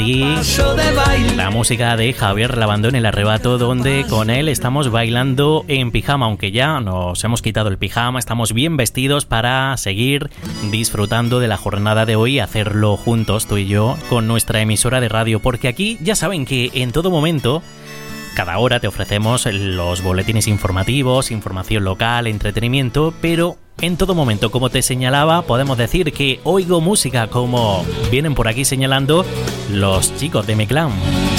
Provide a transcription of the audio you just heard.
Y la música de Javier Labandó en El Arrebato, donde con él estamos bailando en pijama, aunque ya nos hemos quitado el pijama, estamos bien vestidos para seguir disfrutando de la jornada de hoy y hacerlo juntos, tú y yo, con nuestra emisora de radio, porque aquí ya saben que en todo momento, cada hora te ofrecemos los boletines informativos, información local, entretenimiento, pero en todo momento, como te señalaba, podemos decir que oigo música como vienen por aquí señalando los chicos de Mi Clan.